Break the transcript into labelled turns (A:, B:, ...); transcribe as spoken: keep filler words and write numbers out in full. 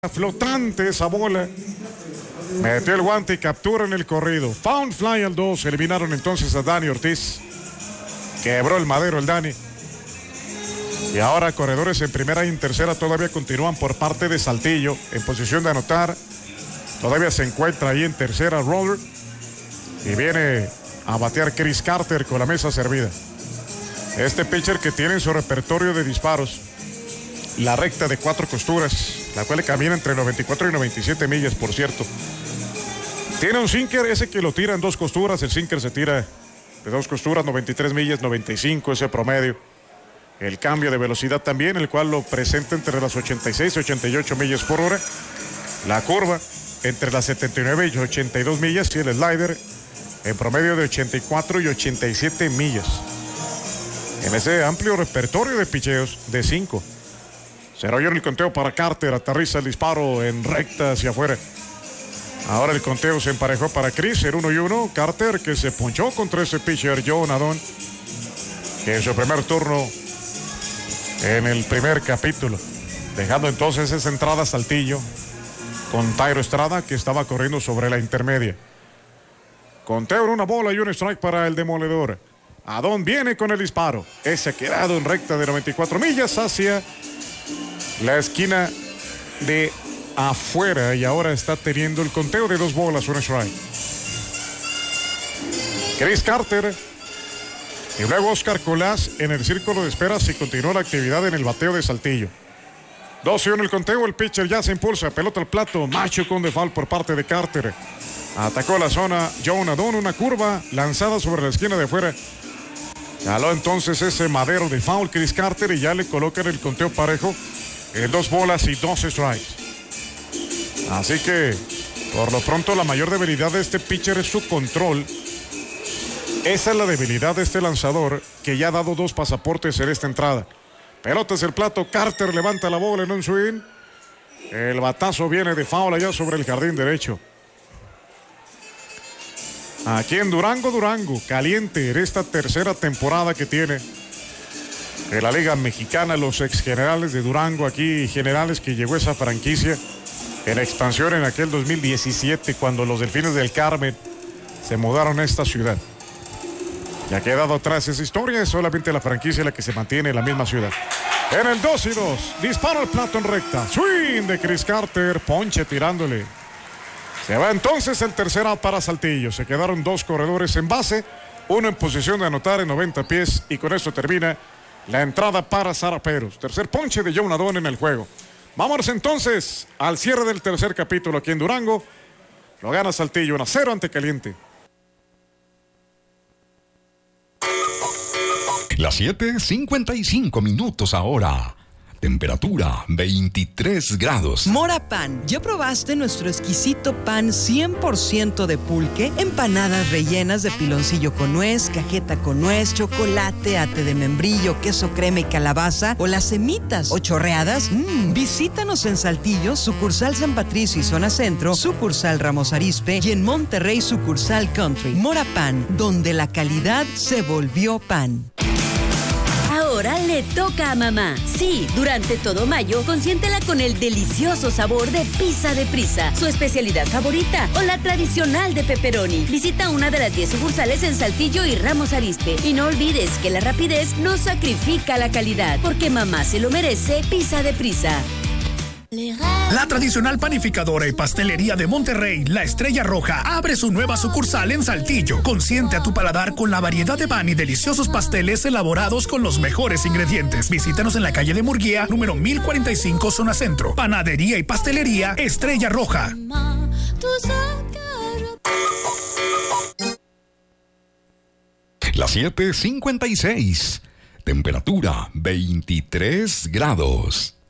A: Flotante esa bola. Metió el guante y captura en el corrido. Found fly al dos. Eliminaron entonces a Dani Ortiz. Quebró el madero el Dani. Y ahora corredores en primera y en tercera todavía continúan por parte de Saltillo en posición de anotar. Todavía se encuentra ahí en tercera Roller. Y viene a batear Chris Carter con la mesa servida. Este pitcher que tiene en su repertorio de disparos la recta de cuatro costuras, la cual camina entre noventa y cuatro y noventa y siete millas, por cierto. Tiene un sinker, ese que lo tira en dos costuras. El sinker se tira de dos costuras, noventa y tres millas, noventa y cinco ese promedio. El cambio de velocidad también, el cual lo presenta entre las ochenta y seis y ochenta y ocho millas por hora. La curva entre las setenta y nueve y ochenta y dos millas, y el slider en promedio de ochenta y cuatro y ochenta y siete millas. En ese amplio repertorio de picheos de cinco. Se oyó el conteo para Carter, aterriza el disparo en recta hacia afuera. Ahora el conteo se emparejó para Chris, el uno y uno. Carter, que se ponchó contra ese pitcher, Joe Nadón, que en su primer turno en el primer capítulo, dejando entonces esa entrada a Saltillo con Tairo Estrada, que estaba corriendo sobre la intermedia. Conteo en una bola y un strike para el demoledor. Adón viene con el disparo. Ese ha quedado en recta de noventa y cuatro millas hacia la esquina de afuera, y ahora está teniendo el conteo de dos bolas, un strike. Chris Carter y luego Oscar Colás en el círculo de espera si continúa la actividad en el bateo de Saltillo. dos y uno el conteo, el pitcher ya se impulsa, pelota al plato, macho con default por parte de Carter. Atacó la zona Joe Nadón, una curva lanzada sobre la esquina de afuera. Jaló entonces ese madero de foul Chris Carter y ya le colocan el conteo parejo en dos bolas y dos strikes. Así que por lo pronto la mayor debilidad de este pitcher es su control. Esa es la debilidad de este lanzador, que ya ha dado dos pasaportes en esta entrada. Pelota es el plato, Carter levanta la bola en un swing. El batazo viene de foul allá sobre el jardín derecho. Aquí en Durango, Durango, caliente en esta tercera temporada que tiene en la Liga Mexicana. Los ex generales de Durango, aquí generales que llegó esa franquicia en expansión en aquel dos mil diecisiete, cuando los Delfines del Carmen se mudaron a esta ciudad. Ya ha quedado atrás esa historia, es solamente la franquicia la que se mantiene en la misma ciudad. En el dos y dos, dispara al plato en recta, swing de Chris Carter, ponche tirándole. Se va entonces el tercer out para Saltillo. Se quedaron dos corredores en base, uno en posición de anotar en noventa pies, y con esto termina la entrada para Zaraperos. Tercer ponche de Joe Nadón en el juego. Vámonos entonces al cierre del tercer capítulo aquí en Durango. Lo gana Saltillo uno a cero ante Caliente.
B: Las siete cincuenta y cinco minutos ahora. Temperatura veintitrés grados.
C: Mora Pan, ¿ya probaste nuestro exquisito pan cien por ciento de pulque? Empanadas rellenas de piloncillo con nuez, cajeta con nuez, chocolate, ate de membrillo, queso crema y calabaza, o las semitas o chorreadas. Mmm, visítanos en Saltillo, sucursal San Patricio y zona centro, sucursal Ramos Arizpe, y en Monterrey, sucursal Country. Mora Pan, donde la calidad se volvió pan.
D: Ahora le toca a mamá. Sí, durante todo mayo, consiéntela con el delicioso sabor de Pizza de Prisa, su especialidad favorita, o la tradicional de pepperoni. Visita una de las diez sucursales en Saltillo y Ramos Arizpe. Y no olvides que la rapidez no sacrifica la calidad, porque mamá se lo merece. Pizza de Prisa.
E: La tradicional panificadora y pastelería de Monterrey, La Estrella Roja, abre su nueva sucursal en Saltillo. Consiente a tu paladar con la variedad de pan y deliciosos pasteles elaborados con los mejores ingredientes. Visítanos en la calle de Murguía, número mil cuarenta y cinco, zona centro. Panadería y pastelería Estrella Roja.
B: Las siete cincuenta y seis. Temperatura veintitrés grados.